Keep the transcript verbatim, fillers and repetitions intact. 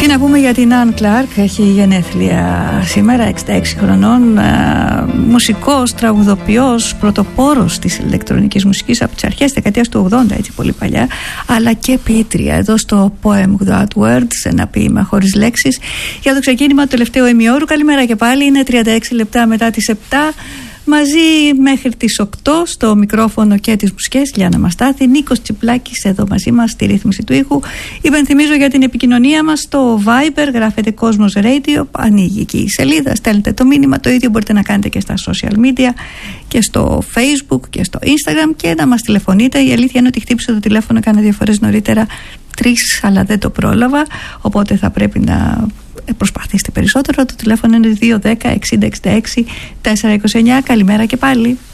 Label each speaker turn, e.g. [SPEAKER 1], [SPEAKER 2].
[SPEAKER 1] να πούμε για την Ann Clark, έχει γενέθλια σήμερα, εξήντα έξι χρονών, α, μουσικός, τραγουδοποιός, πρωτοπόρος της ηλεκτρονικής μουσικής από τις αρχές της δεκαετίας του ογδόντα, έτσι πολύ παλιά, αλλά και ποιήτρια εδώ στο Poem Without Words, ένα ποίημα χωρίς λέξεις, για το ξεκίνημα του τελευταίου ημιώρου. Καλημέρα και πάλι, είναι τριάντα έξι λεπτά μετά τις επτά. Μαζί μέχρι τις οκτώ στο μικρόφωνο και τις μουσικές Λιάννα Μαστάθη, Νίκος Τσιπλάκης εδώ μαζί μας στη ρύθμιση του ήχου. Υπενθυμίζω για την επικοινωνία μας στο Viber, γράφετε Κόσμος Radio, ανοίγει εκεί η σελίδα, στέλνετε το μήνυμα, το ίδιο μπορείτε να κάνετε και στα social media και στο Facebook και στο Instagram και να μας τηλεφωνείτε. Η αλήθεια είναι ότι χτύπησε το τηλέφωνο κάνα δύο φορές νωρίτερα, τρεις, αλλά δεν το πρόλαβα, οπότε θα πρέπει να προσπαθήσετε περισσότερο. Το τηλέφωνο είναι δύο ένα μηδέν εξήντα εξήντα έξι τετρακόσια είκοσι εννιά. Καλημέρα και πάλι.